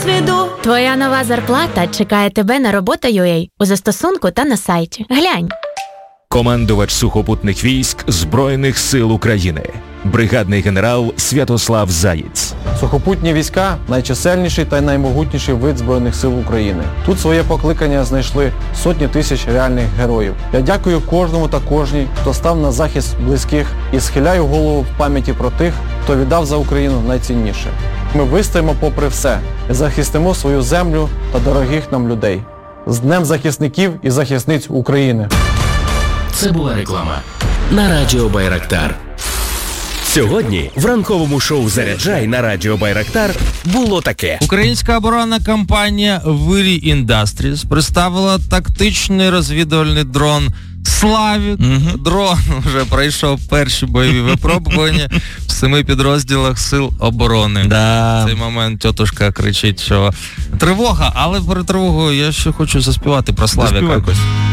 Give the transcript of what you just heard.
досвіду. Твоя нова зарплата чекає тебе на робота.ua у застосунку та на сайті. Глянь. Командувач сухопутних військ Збройних сил України. Бригадний генерал Святослав Заєць. Сухопутні війська – найчисельніший та наймогутніший вид Збройних сил України. Тут своє покликання знайшли сотні тисяч реальних героїв. Я дякую кожному та кожній, хто став на захист близьких, і схиляю голову в пам'яті про тих, хто віддав за Україну найцінніше. Ми вистоїмо попри все, захистимо свою землю та дорогих нам людей. З Днем захисників і захисниць України! Це була реклама на Радіо Байрактар. Сьогодні в ранковому шоу «Заряджай» на Радіо Байрактар було таке. Українська оборонна компанія Вирій Індастріс представила тактичний розвідувальний дрон «Славік». Дрон вже пройшов перші бойові випробування в 7 підрозділах Сил оборони. В цей момент тітушка кричить, що тривога, але перед тривогою я ще хочу заспівати про Славіка.